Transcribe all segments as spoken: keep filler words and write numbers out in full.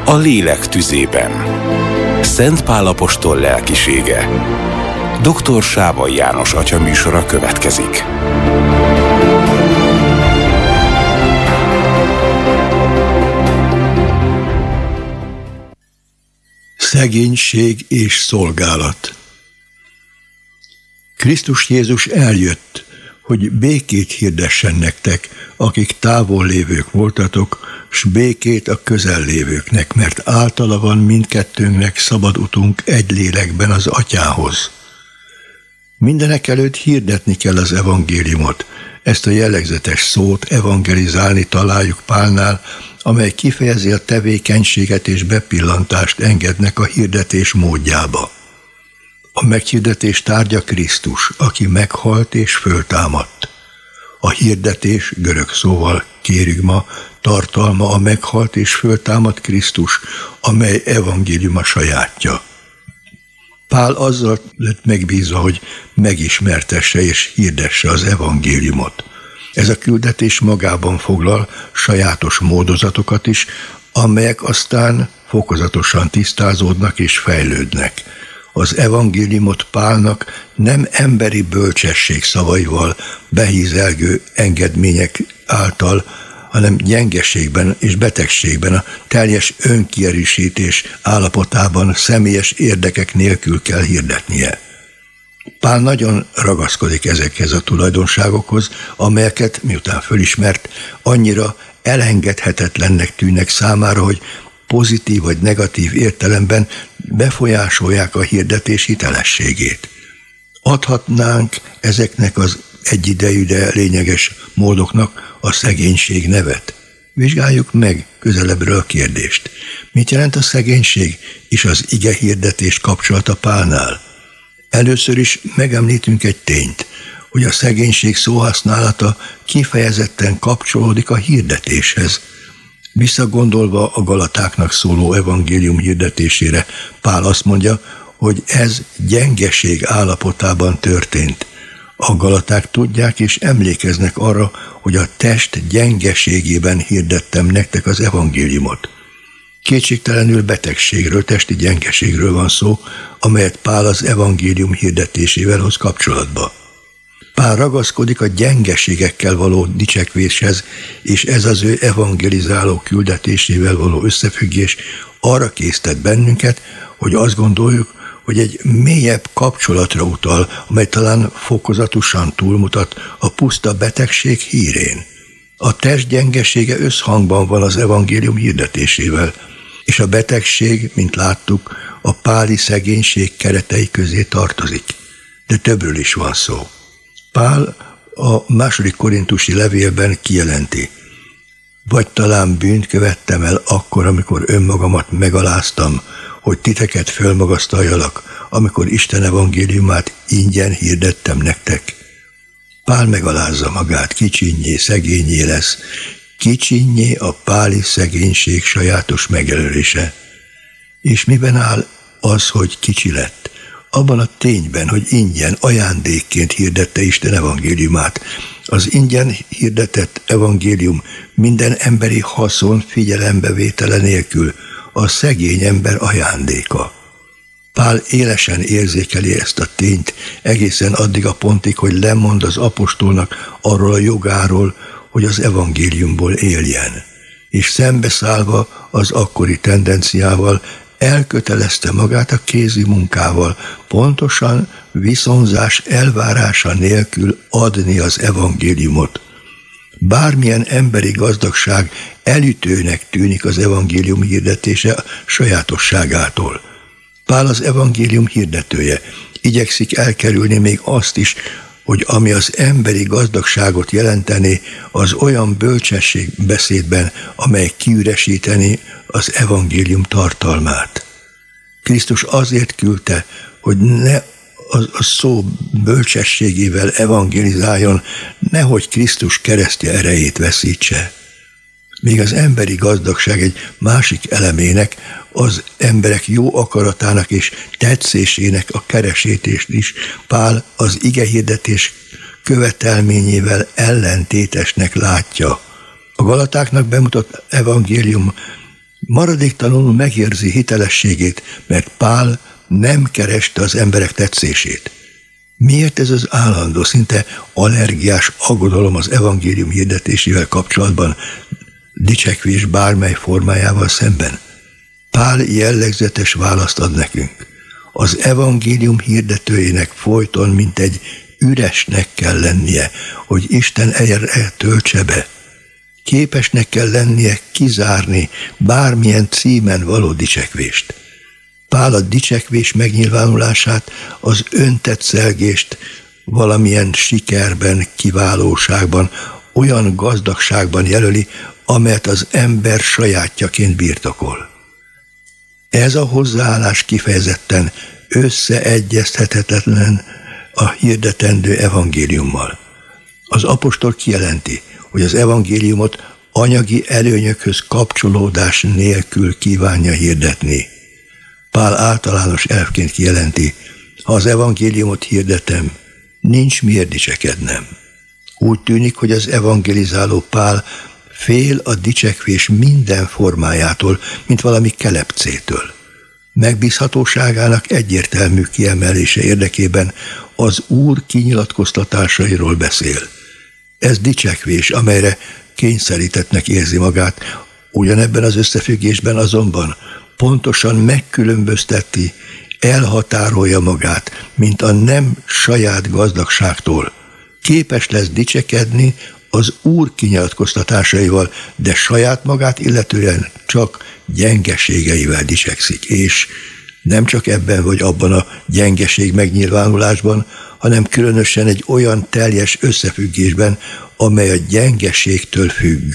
A lélek tüzében. Szent Pál apostol lelkisége. doktor Sávai János atya műsora következik. Szegénység és szolgálat. Krisztus Jézus eljött, hogy békét hirdessen nektek, akik távol lévők voltatok, s békét a közel lévőknek, mert általa van mindkettőnknek szabad utunk egy lélekben az Atyához. Mindenekelőtt hirdetni kell az evangéliumot. Ezt a jellegzetes szót evangelizálni találjuk Pálnál, amely kifejezi a tevékenységet és bepillantást engednek a hirdetés módjába. A meghirdetés tárgya Krisztus, aki meghalt és föltámadt. A hirdetés, görög szóval kérigma, tartalma a meghalt és föltámadt Krisztus, amely evangéliuma sajátja. Pál azzal lett megbízva, hogy megismertesse és hirdesse az evangéliumot. Ez a küldetés magában foglal sajátos módozatokat is, amelyek aztán fokozatosan tisztázódnak és fejlődnek. Az evangéliumot Pálnak nem emberi bölcsesség szavaival, behízelgő engedmények által, hanem gyengeségben és betegségben, a teljes önkierősítés állapotában személyes érdekek nélkül kell hirdetnie. Pál nagyon ragaszkodik ezekhez a tulajdonságokhoz, amelyeket, miután fölismert, annyira elengedhetetlennek tűnnek számára, hogy pozitív vagy negatív értelemben befolyásolják a hirdetés hitelességét. Adhatnánk ezeknek az egyidejű, de lényeges módoknak a szegénység nevet. Vizsgáljuk meg közelebbről a kérdést. Mit jelent a szegénység és az ige hirdetés kapcsolata Pálnál? Először is megemlítünk egy tényt, hogy a szegénység szóhasználata kifejezetten kapcsolódik a hirdetéshez. Visszagondolva a galatáknak szóló evangélium hirdetésére, Pál azt mondja, hogy ez gyengeség állapotában történt. A galaták tudják és emlékeznek arra, hogy a test gyengeségében hirdettem nektek az evangéliumot. Kétségtelenül betegségről, testi gyengeségről van szó, amelyet Pál az evangélium hirdetésével hoz kapcsolatba. Pál ragaszkodik a gyengeségekkel való dicsekvéshez, és ez az ő evangelizáló küldetésével való összefüggés arra késztet bennünket, hogy azt gondoljuk, hogy egy mélyebb kapcsolatra utal, amely talán fokozatosan túlmutat a puszta betegség hírén. A test gyengesége összhangban van az evangélium hirdetésével, és a betegség, mint láttuk, a páli szegénység keretei közé tartozik. De többről is van szó. Pál a második korintusi levélben kijelenti: vagy talán bűnt követtem el akkor, amikor önmagamat megaláztam, hogy titeket fölmagasztaljalak, amikor Isten evangéliumát ingyen hirdettem nektek. Pál megalázza magát, kicsinnyé, szegényé lesz. Kicsinnyé a páli szegénység sajátos megjelölése. És miben áll az, hogy kicsi lett? Abban a tényben, hogy ingyen, ajándékként hirdette Isten evangéliumát. Az ingyen hirdetett evangélium minden emberi haszon figyelembevétele nélkül a szegény ember ajándéka. Pál élesen érzékeli ezt a tényt egészen addig a pontig, hogy lemond az apostolnak arról a jogáról, hogy az evangéliumból éljen, és szembeszállva az akkori tendenciával elkötelezte magát a kézi munkával, pontosan viszonzás elvárása nélkül adni az evangéliumot. Bármilyen emberi gazdagság elütőnek tűnik az evangélium hirdetése sajátosságától. Pál az evangélium hirdetője, igyekszik elkerülni még azt is, hogy ami az emberi gazdagságot jelenteni, az olyan bölcsesség beszédben, amely kiüresíteni az evangélium tartalmát. Krisztus azért küldte, hogy ne a szó bölcsességével evangelizáljon, nehogy Krisztus keresztje erejét veszítse. Még az emberi gazdagság egy másik elemének, az emberek jó akaratának és tetszésének a keresítést is Pál az igehirdetés követelményével ellentétesnek látja. A galatáknak bemutat evangélium Maradéktalanul megérzi hitelességét, mert Pál nem kereste az emberek tetszését. Miért ez az állandó, szinte allergiás aggodalom az evangélium hirdetésével kapcsolatban, dicsekvés bármely formájával szemben? Pál jellegzetes választ ad nekünk. Az evangélium hirdetőjének folyton mint egy üresnek kell lennie, hogy Isten erre töltse be. Képesnek kell lennie kizárni bármilyen címen való dicsekvést. Pál a dicsekvés megnyilvánulását, az öntetszelgést valamilyen sikerben, kiválóságban, olyan gazdagságban jelöli, amelyet az ember sajátjaként birtokol. Ez a hozzáállás kifejezetten összeegyeztethetetlen a hirdetendő evangéliummal. Az apostol kijelenti, hogy az evangéliumot anyagi előnyökhöz kapcsolódás nélkül kívánja hirdetni. Pál általános elvként kijelenti, ha az evangéliumot hirdetem, nincs miért dicsekednem. Úgy tűnik, hogy az evangelizáló Pál fél a dicsekvés minden formájától, mint valami kelepcétől. Megbízhatóságának egyértelmű kiemelése érdekében az Úr kinyilatkoztatásairól beszél. Ez dicsekvés, amelyre kényszerítettnek érzi magát, ugyanebben az összefüggésben azonban pontosan megkülönbözteti, elhatárolja magát, mint a nem saját gazdagságtól. Képes lesz dicsekedni az Úr kinyilatkoztatásaival, de saját magát illetően csak gyengeségeivel dicsekszik, és nem csak ebben vagy abban a gyengeség megnyilvánulásban, hanem különösen egy olyan teljes összefüggésben, amely a gyengeségtől függ.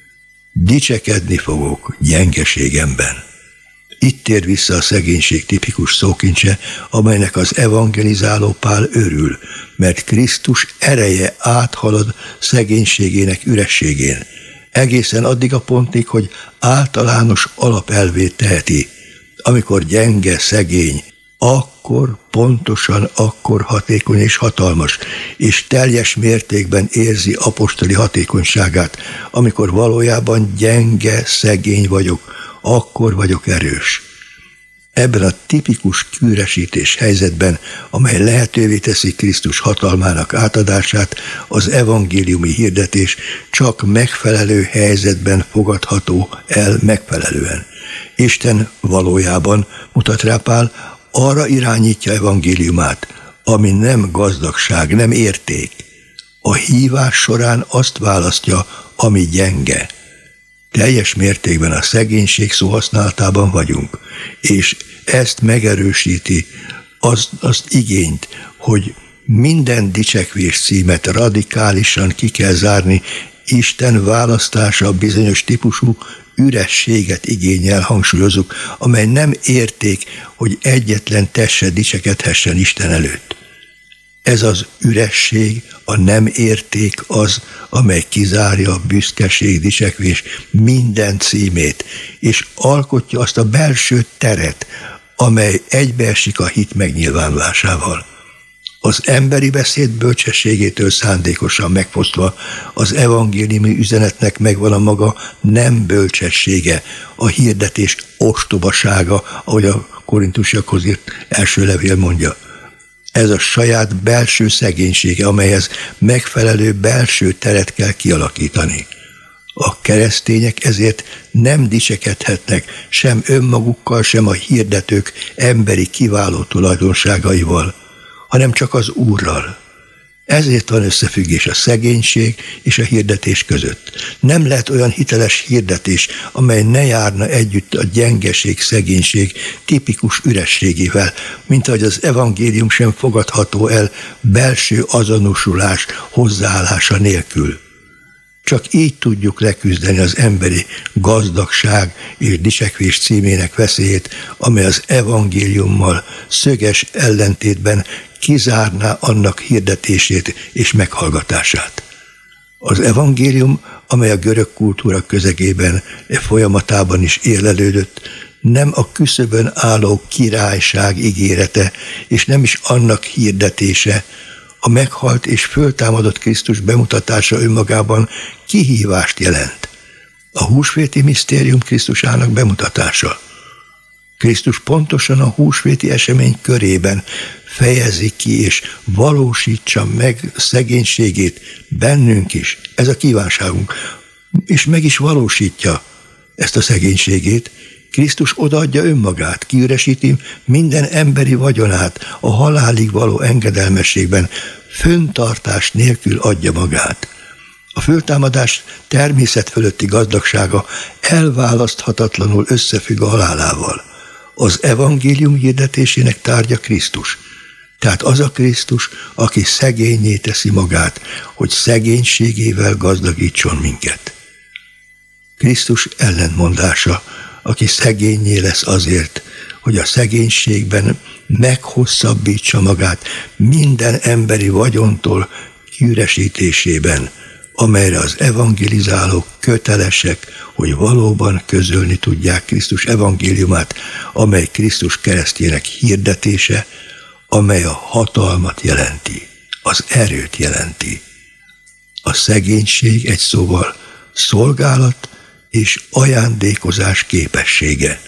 Dicsekedni fogok gyengeségemben. Itt tér vissza a szegénység tipikus szókincse, amelynek az evangelizáló Pál örül, mert Krisztus ereje áthalad szegénységének ürességén, egészen addig a pontig, hogy általános alapelvét teheti. Amikor gyenge, szegény, akkor pontosan akkor hatékony és hatalmas, és teljes mértékben érzi apostoli hatékonyságát, amikor valójában gyenge, szegény vagyok, akkor vagyok erős. Ebben a tipikus kűresítés helyzetben, amely lehetővé teszi Krisztus hatalmának átadását, az evangéliumi hirdetés csak megfelelő helyzetben fogadható el megfelelően. Isten valójában, mutat rá Pál, arra irányítja evangéliumát, ami nem gazdagság, nem érték. A hívás során azt választja, ami gyenge. Teljes mértékben a szegénység szó használatában vagyunk, és ezt megerősíti azt, azt igényt, hogy minden dicsekvés címet radikálisan ki kell zárni, Isten választása bizonyos típusú ürességet igényel, hangsúlyozunk, amely nem érték, hogy egyetlen tesse dicsekedhessen Isten előtt. Ez az üresség, a nem érték az, amely kizárja a büszkeség, dicsekvés minden címét, és alkotja azt a belső teret, amely egybeesik a hit megnyilvánulásával. Az emberi beszéd bölcsességétől szándékosan megfosztva az evangéliumi üzenetnek megvan a maga nem bölcsessége, a hirdetés ostobasága, ahogy a korintusiakhoz írt első levél mondja. Ez a saját belső szegénysége, amelyhez megfelelő belső teret kell kialakítani. A keresztények ezért nem dicsekedhetnek sem önmagukkal, sem a hirdetők emberi kiváló tulajdonságaival, hanem csak az Úrral. Ezért van összefüggés a szegénység és a hirdetés között. Nem lehet olyan hiteles hirdetés, amely ne járna együtt a gyengeség, szegénység tipikus ürességével, mint ahogy az evangélium sem fogadható el belső azonosulás, hozzáállása nélkül. Csak így tudjuk leküzdeni az emberi gazdagság és dicsekvés címének veszélyét, amely az evangéliummal szöges ellentétben kizárná annak hirdetését és meghallgatását. Az evangélium, amely a görög kultúra közegében, e folyamatában is érlelődött, nem a küszöbön álló királyság ígérete, és nem is annak hirdetése, a meghalt és föltámadott Krisztus bemutatása önmagában kihívást jelent. A húsvéti misztérium Krisztusának bemutatása. Krisztus pontosan a húsvéti esemény körében fejezi ki és valósítsa meg szegénységét bennünk is. Ez a kívánságunk. És meg is valósítja ezt a szegénységét. Krisztus odaadja önmagát, kiüresíti minden emberi vagyonát, a halálig való engedelmességben, föntartás nélkül adja magát. A föltámadás természet fölötti gazdagsága elválaszthatatlanul összefügg a halálával. Az evangélium hirdetésének tárgya Krisztus. Tehát az a Krisztus, aki szegénnyé teszi magát, hogy szegénységével gazdagítson minket. Krisztus ellentmondása, aki szegénnyé lesz azért, hogy a szegénységben meghosszabbítsa magát minden emberi vagyontól kiüresítésében, amelyre az evangelizálók kötelesek, hogy valóban közölni tudják Krisztus evangéliumát, amely Krisztus keresztjének hirdetése, amely a hatalmat jelenti, az erőt jelenti. A szegénység egy szóval szolgálat és ajándékozás képessége.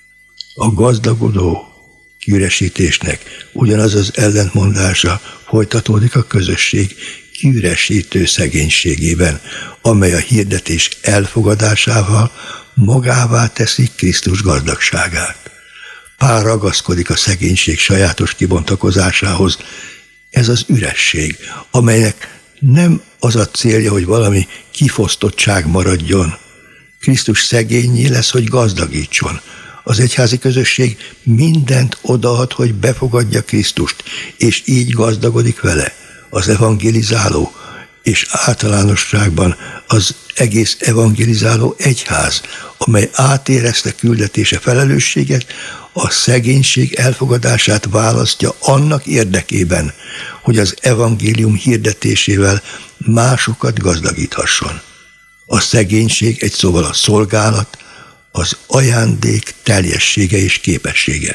A gazdagodó kiüresítésnek ugyanaz az ellentmondása folytatódik a közösség kiüresítő szegénységében, amely a hirdetés elfogadásával magává teszi Krisztus gazdagságát. Pál ragaszkodik a szegénység sajátos kibontakozásához. Ez az üresség, amelynek nem az a célja, hogy valami kifosztottság maradjon. Krisztus szegénnyé lesz, hogy gazdagítson. Az egyházi közösség mindent odaad, hogy befogadja Krisztust, és így gazdagodik vele. Az evangelizáló és általánosságban az egész evangelizáló egyház, amely átérezte küldetése felelősséget, a szegénység elfogadását választja annak érdekében, hogy az evangélium hirdetésével másokat gazdagíthasson. A szegénység egy szóval a szolgálat, az ajándék teljessége és képessége.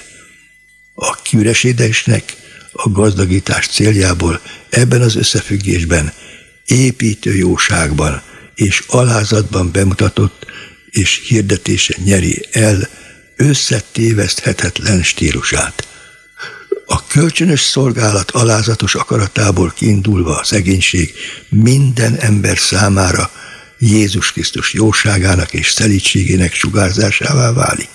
A kiüresedésnek a gazdagítás céljából ebben az összefüggésben, építő jóságban és alázatban bemutatott és hirdetése nyeri el összetéveszthetetlen stílusát. A kölcsönös szolgálat alázatos akaratából kiindulva a szegénység minden ember számára Jézus Krisztus jóságának és szelídségének sugárzásává válik.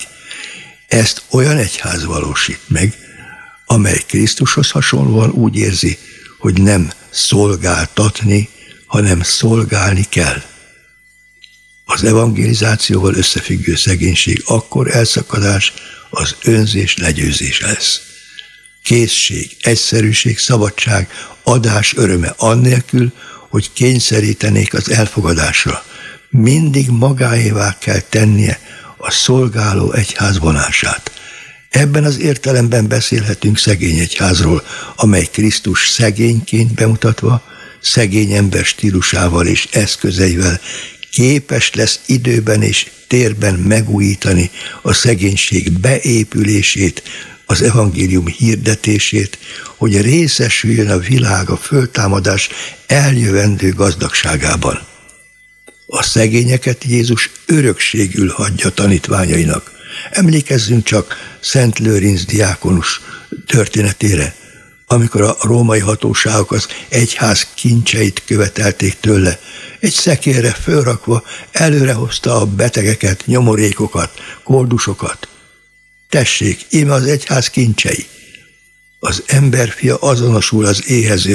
Ezt olyan egyház valósít meg, amely Krisztushoz hasonlóan úgy érzi, hogy nem szolgáltatni, hanem szolgálni kell. Az evangelizációval összefüggő szegénység akkor elszakadás, az önzés legyőzés lesz. Készség, egyszerűség, szabadság, adás öröme annélkül, hogy kényszerítenék az elfogadásra. Mindig magáévá kell tennie a szolgáló egyház vonását. Ebben az értelemben beszélhetünk szegény egyházról, amely Krisztus szegényként bemutatva, szegény ember stílusával és eszközeivel képes lesz időben és térben megújítani a szegénység beépülését, az evangélium hirdetését, hogy részesüljön a világ a föltámadás eljövendő gazdagságában. A szegényeket Jézus örökségül hagyja tanítványainak. Emlékezzünk csak Szent Lőrinc diákonus történetére, amikor a római hatóságok az egyház kincseit követelték tőle. Egy szekérre fölrakva előrehozta a betegeket, nyomorékokat, koldusokat. Tessék, íme az egyház kincsei. Az emberfia azonosul az éhező